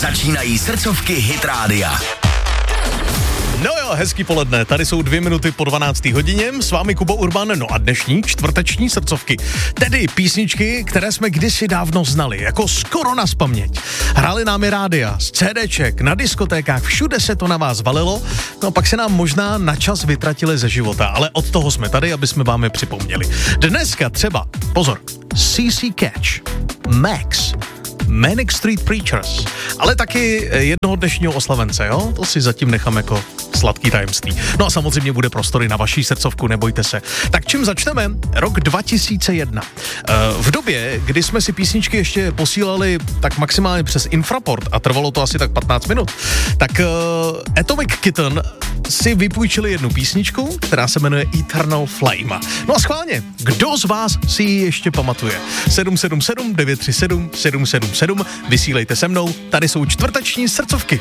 Začínají srdcovky Hit Rádia. No jo, hezký poledne, tady jsou 2 minuty po 12. hodině, s vámi Kubo Urban, no a dnešní čtvrteční srdcovky, tedy písničky, které jsme kdysi dávno znali, jako skoro nazpaměť. Hráli nám i rádia, z CDček, na diskotékách, všude se to na vás valilo, no a pak se nám možná na čas vytratili ze života, ale od toho jsme tady, aby jsme vám je připomněli. Dneska třeba, pozor, CC Catch, Max, Manic Street Preachers, ale taky jednoho dnešního oslavence, jo? To si zatím nechám jako sladký tajemství. No a samozřejmě bude prostory na vaší srdcovku, nebojte se. Tak čím začneme? Rok 2001. V době, kdy jsme si písničky ještě posílali tak maximálně přes Infraport a trvalo to asi tak 15 minut, tak Atomic Kitten si vypůjčili jednu písničku, která se jmenuje Eternal Flame. No a schválně, kdo z vás si ji ještě pamatuje? 777 937 777, vysílejte se mnou, tady jsou čtvrteční srdcovky.